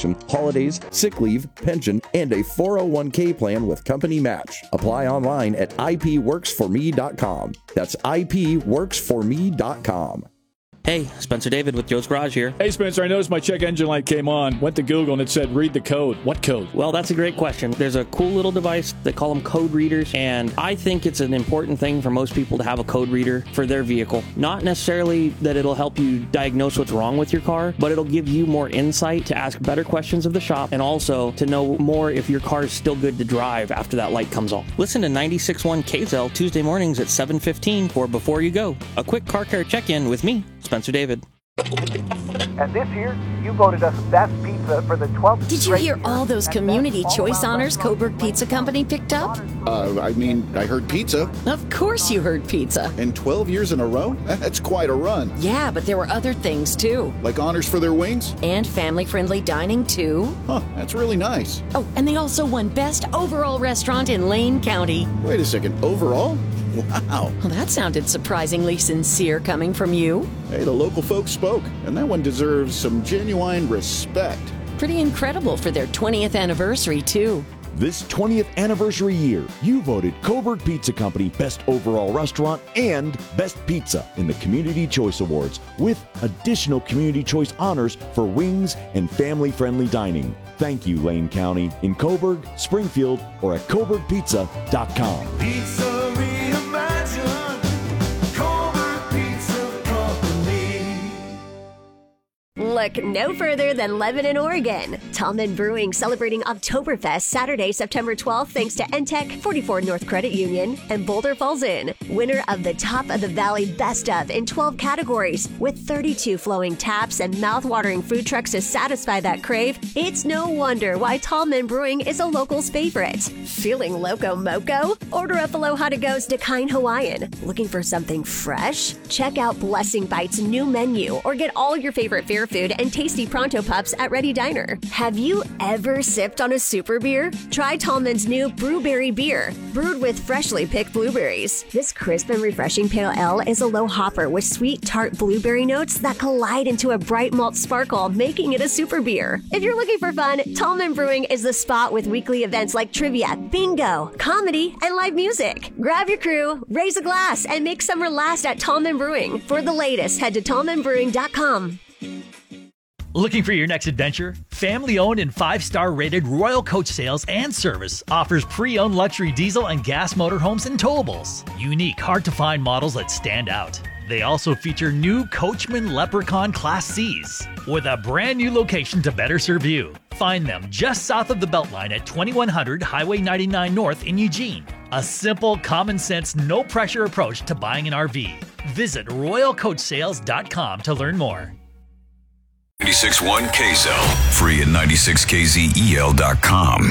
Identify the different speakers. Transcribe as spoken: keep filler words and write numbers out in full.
Speaker 1: vacation, holidays, sick leave, pension, and a four oh one k plan with company match. Apply online at I P works for me dot com. That's I P works for me dot com.
Speaker 2: Hey, Spencer David with Joe's Garage here.
Speaker 3: Hey, Spencer, I noticed my check engine light came on. Went to Google and it said, read the code. What code?
Speaker 2: Well, that's a great question. There's a cool little device. They call them code readers, and I think it's an important thing for most people to have a code reader for their vehicle. Not necessarily that it'll help you diagnose what's wrong with your car, but it'll give you more insight to ask better questions of the shop and also to know more if your car is still good to drive after that light comes on. Listen to ninety-six point one K Z L Tuesday mornings at seven fifteen for Before You Go, a quick car care check-in with me, Spencer David.
Speaker 4: And this year, you voted us best pizza for the twelfth.
Speaker 5: Did you hear all those community choice honors Coburg Pizza Company picked up?
Speaker 6: Uh, I mean, I heard pizza.
Speaker 5: Of course you heard pizza.
Speaker 6: And twelve years in a row? That's quite a run.
Speaker 5: Yeah, but there were other things too.
Speaker 6: Like honors for their wings?
Speaker 5: And family-friendly dining too.
Speaker 6: Huh, that's really nice.
Speaker 5: Oh, and they also won Best Overall Restaurant in Lane County.
Speaker 6: Wait a second, overall? Wow.
Speaker 5: Well, that sounded surprisingly sincere coming from you.
Speaker 6: Hey, the local folks spoke, and that one deserves some genuine respect.
Speaker 5: Pretty incredible for their twentieth anniversary, too.
Speaker 7: This twentieth anniversary year, you voted Coburg Pizza Company Best Overall Restaurant and Best Pizza in the Community Choice Awards, with additional Community Choice honors for wings and family-friendly dining. Thank you, Lane County, in Coburg, Springfield, or at coburg pizza dot com.
Speaker 8: Pizza reimagined, Coburg Pizza Company.
Speaker 9: Look no further than Lebanon, Oregon. Tallman Brewing celebrating Oktoberfest Saturday, September twelfth, thanks to N T E C, forty-four North Credit Union, and Boulder Falls Inn. Winner of the Top of the Valley Best Of in twelve categories, with thirty-two flowing taps and mouth-watering food trucks to satisfy that crave. It's no wonder why Tallman Brewing is a local's favorite. Feeling loco moco? Order up Aloha to Go's Dakine Hawaiian. Looking for something fresh? Check out Blessing Bites' new menu, or get all your favorite fair food and tasty pronto pups at Ready Diner. Have you ever sipped on a super beer? Try Tallman's new Brewberry beer, brewed with freshly picked blueberries. This crisp and refreshing pale ale is a low hopper with sweet tart blueberry notes that collide into a bright malt sparkle, making it a super beer. If you're looking for fun, Tallman Brewing is the spot with weekly events like trivia, bingo, comedy, and live music. Grab your crew, raise a glass, and make summer last at Tallman Brewing. For the latest, head to tallman brewing dot com.
Speaker 10: Looking for your next adventure? Family-owned and five-star rated Royal Coach Sales and Service offers pre-owned luxury diesel and gas motorhomes and towables. Unique, hard-to-find models that stand out. They also feature new Coachman Leprechaun Class C's with a brand new location to better serve you. Find them just south of the Beltline at twenty-one hundred Highway ninety-nine North in Eugene. A simple, common-sense, no-pressure approach to buying an R V. Visit royal coach sales dot com to learn more.
Speaker 11: ninety-six point one K Z L. Free at ninety-six K Z E L dot com.